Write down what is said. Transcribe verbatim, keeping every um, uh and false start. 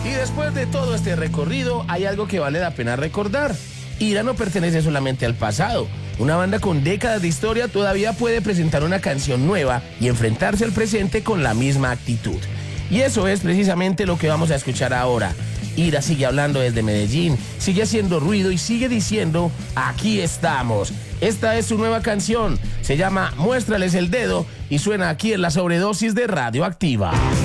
Y después de todo este recorrido, hay algo que vale la pena recordar. Ira no pertenece solamente al pasado. Una banda con décadas de historia todavía puede presentar una canción nueva y enfrentarse al presente con la misma actitud. Y eso es precisamente lo que vamos a escuchar ahora. Ira sigue hablando desde Medellín, sigue haciendo ruido y sigue diciendo, aquí estamos. Esta es su nueva canción, se llama Muéstrales el dedo y suena aquí en la sobredosis de Radioactiva.